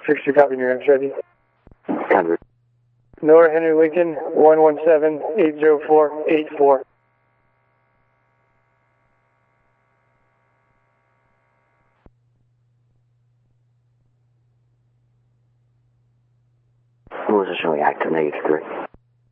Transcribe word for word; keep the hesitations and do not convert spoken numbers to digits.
sixty, copy, New Hampshire ready. Copy. Nora Henry Lincoln, one one seven, eight zero four, eight four. Who was showing active negative three?